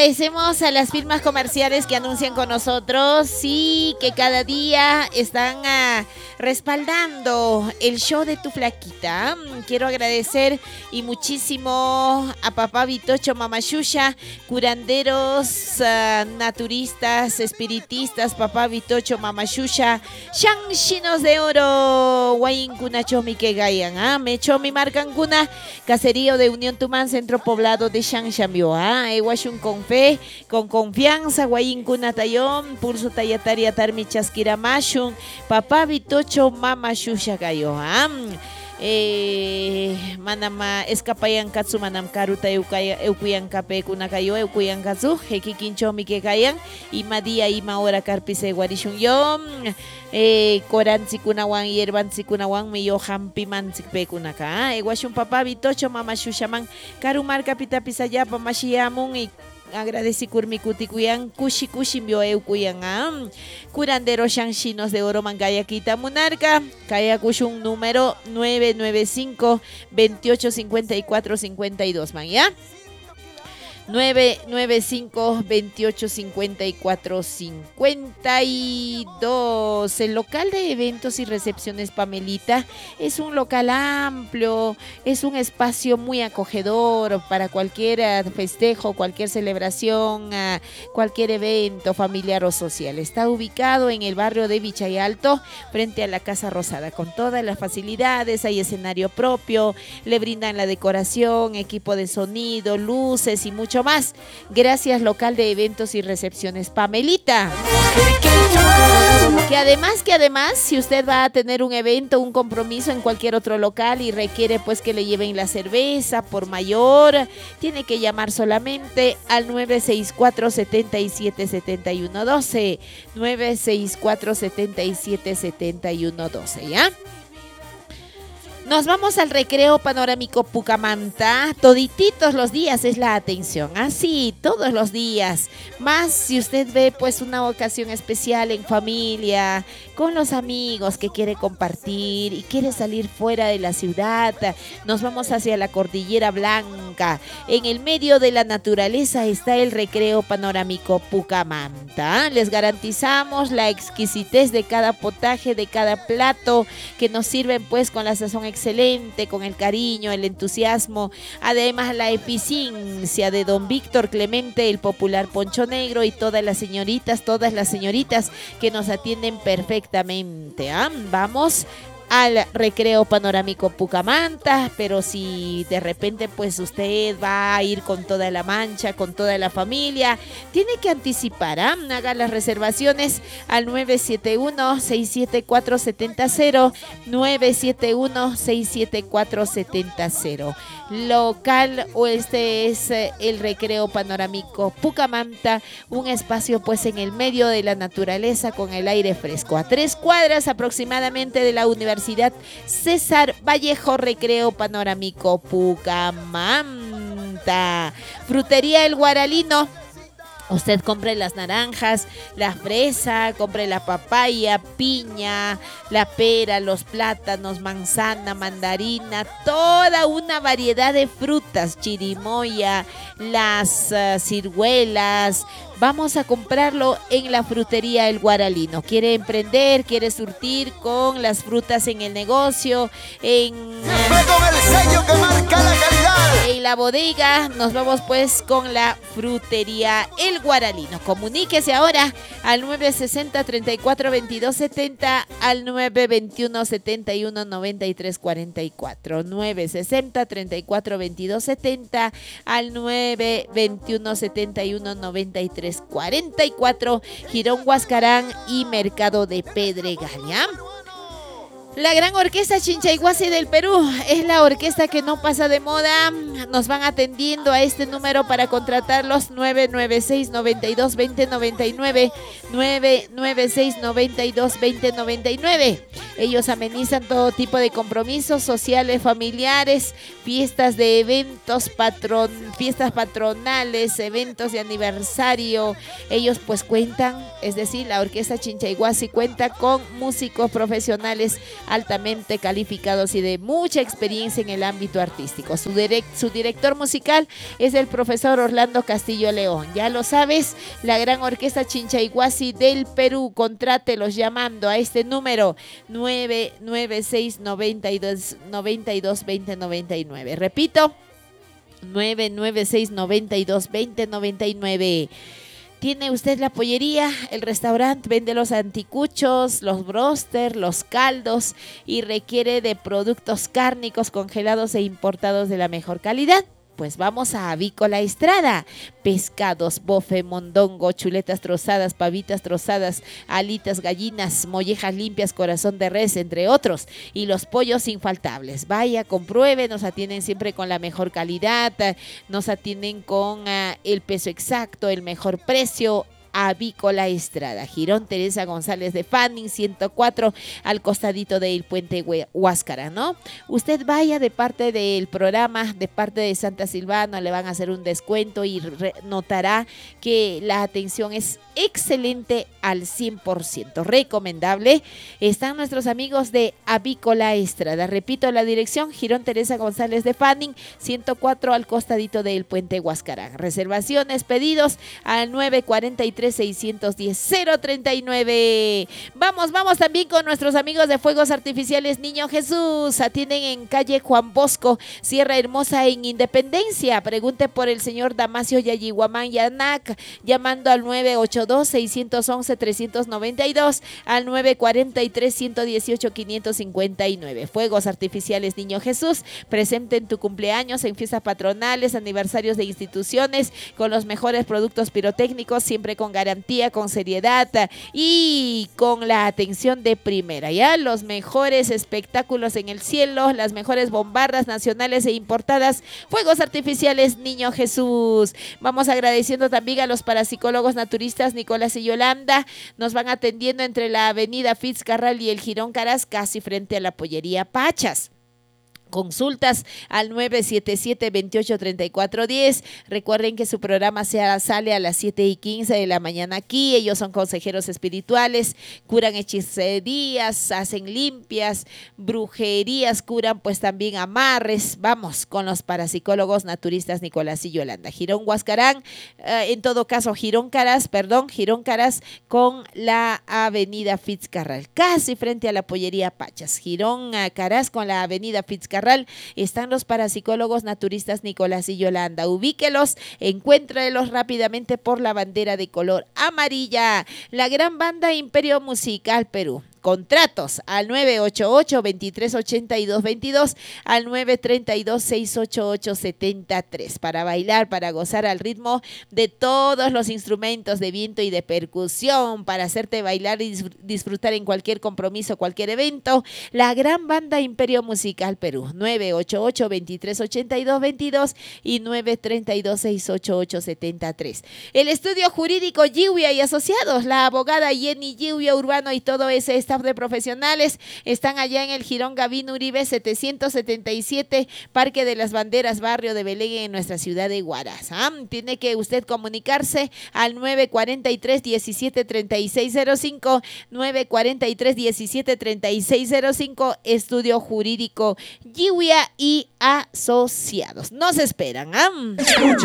agradecemos a las firmas comerciales que anuncian con nosotros y que cada día están respaldando el show de tu flaquita. Quiero agradecer y muchísimo a papá Vitocho, mamá Shusha, curanderos, naturistas, espiritistas, papá Vitocho, mamá Shusha, Shangshinos de oro, Guayincuna Chomi que gayan, me chomi marcancuna, caserío de Unión Tumán, centro poblado de Shangshamio, Ewashun con fe, con confianza, Guayincuna Tayón, pulso tayataria tarmi chaskiramashun, papá Vitocho, mamá Shusha gayo, manama escapayan katsu manam karuta eukuyan kape kunakayo eukuyan katsu hekikincho mi que kayan y madia y maora carpise guarishun yom koransi kunawan yerbansi kunawan miyo hampimansi pe kunaka ewashun papá Vitocho mama shushaman karumar kapita pisayapa mashiamun y agradeci kurmi kutikuyan kushi mbio eukuyan curandero Shangshinos de oro mangaya kita munarca kaya kushun número 995 28 54 52 man ya 995 28 54 52. El local de eventos y recepciones Pamelita es un local amplio, es un espacio muy acogedor para cualquier festejo, cualquier celebración, cualquier evento familiar o social. Está ubicado en el barrio de Vichay Alto, frente a la Casa Rosada, con todas las facilidades. Hay escenario propio, le brindan la decoración, equipo de sonido, luces y mucho más. Gracias, local de eventos y recepciones Pamelita. Que además, si usted va a tener un evento, un compromiso en cualquier otro local y requiere pues que le lleven la cerveza por mayor, tiene que llamar solamente al 964 77 71 12, 964 77 71 12, ¿ya? Nos vamos al recreo panorámico Pucamanta. Todititos los días es la atención. Así, todos los días. Más si usted ve pues una ocasión especial en familia, con los amigos que quiere compartir y quiere salir fuera de la ciudad. Nos vamos hacia la Cordillera Blanca. En el medio de la naturaleza está el recreo panorámico Pucamanta. Les garantizamos la exquisitez de cada potaje, de cada plato que nos sirven pues con la sazón excelente, con el cariño, el entusiasmo, además la eficiencia de don Víctor Clemente, el popular Poncho Negro, y todas las señoritas que nos atienden perfectamente. Vamos al recreo panorámico Pucamanta, pero si de repente pues usted va a ir con toda la mancha, con toda la familia, tiene que anticipar, haga las reservaciones al 971-674-70, 971-674-70. Local o este es el recreo panorámico Pucamanta, un espacio pues en el medio de la naturaleza con el aire fresco, a 3 cuadras aproximadamente de la Universidad César Vallejo. Recreo panorámico Pucamanta. Frutería El Guaralino. Usted compre las naranjas, la fresa, compre la papaya, piña, la pera, los plátanos, manzana, mandarina, toda una variedad de frutas, chirimoya, las ciruelas. Vamos a comprarlo en la frutería El Guaralino. ¿Quiere emprender? ¿Quiere surtir con las frutas en el negocio? En el sello que marca la calidad. En la bodega. Nos vamos pues con la frutería El Guaralino. Comuníquese ahora al 960-34-2270, al 921-71-93-44. 960-34-2270, al 921-71-93-44. Girón Huascarán y Mercado de Pedregal. La gran orquesta Chinchayhuasi del Perú es la orquesta que no pasa de moda. Nos van atendiendo a este número para contratarlos: 996-92-2099, 996-92-2099. Ellos amenizan todo tipo de compromisos sociales, familiares, fiestas de eventos, fiestas patronales, eventos de aniversario. Ellos pues cuentan, es decir, la orquesta Chinchayhuasi cuenta con músicos profesionales altamente calificados y de mucha experiencia en el ámbito artístico. Su director musical es el profesor Orlando Castillo León. Ya lo sabes, la gran orquesta Chinchayhuasi del Perú. Contrátelos llamando a este número 996-92-2099. Repito, 996-92-2099. ¿Tiene usted la pollería? El restaurante vende los anticuchos, los broster, los caldos y requiere de productos cárnicos congelados e importados de la mejor calidad. Pues vamos a Avícola Estrada. Pescados, bofe, mondongo, chuletas trozadas, pavitas trozadas, alitas, gallinas, mollejas limpias, corazón de res, entre otros. Y los pollos infaltables. Vaya, compruebe, nos atienden siempre con la mejor calidad, nos atienden con el peso exacto, el mejor precio. Avícola Estrada, Girón Teresa González de Fanning 104, al costadito del puente Huáscara, ¿no? Usted vaya de parte del programa, de parte de Santa Silvana, le van a hacer un descuento y notará que la atención es excelente al 100%, recomendable. Están nuestros amigos de Avícola Estrada, repito la dirección, Girón Teresa González de Fanning 104, al costadito del puente Huáscara. Reservaciones, pedidos al 943-610-039. Vamos también con nuestros amigos de Fuegos Artificiales Niño Jesús. Atienden en calle Juan Bosco, Sierra Hermosa, en Independencia. Pregunte por el señor Damasio Yayihuamán Yanac, llamando al 982-611-392, al 943-118-559. Fuegos Artificiales Niño Jesús, presente en tu cumpleaños, en fiestas patronales, aniversarios de instituciones, con los mejores productos pirotécnicos, siempre con garantía, con seriedad y con la atención de primera. Ya los mejores espectáculos en el cielo, las mejores bombardas nacionales e importadas. Fuegos Artificiales Niño Jesús. Vamos agradeciendo también a los parapsicólogos naturistas Nicolás y Yolanda. Nos van atendiendo entre la avenida Fitzcarral y el Girón Caras, casi frente a la pollería Pachas. Consultas al 977-283410. Recuerden que su programa sale a las 7:15 de la mañana aquí. Ellos son consejeros espirituales, curan hechicerías, hacen limpias, brujerías, curan pues también amarres. Vamos con los parapsicólogos naturistas Nicolás y Yolanda. Girón Huascarán, en todo caso Girón Caras con la avenida Fitzcarral, casi frente a la pollería Pachas. Girón Caras con la avenida Fitzcarral. Están los parapsicólogos naturistas Nicolás y Yolanda. Ubíquelos, encuéntrelos rápidamente por la bandera de color amarilla. La gran banda Imperio Musical Perú. Contratos al 988-238222, al 932-688-73, para bailar, para gozar al ritmo de todos los instrumentos de viento y de percusión, para hacerte bailar y disfrutar en cualquier compromiso, cualquier evento. La gran banda Imperio Musical Perú, 988-238222 y 932-688-73. El estudio jurídico Giuya y Asociados, la abogada Jenny Giuya Urbano y todo ese staff de profesionales están allá en el Girón Gavino Uribe 777, Parque de las Banderas, barrio de Belén, en nuestra ciudad de Huaraz. Tiene que usted comunicarse al 943-173605, 943-173605, Estudio Jurídico Giuya y Asociados. Nos esperan.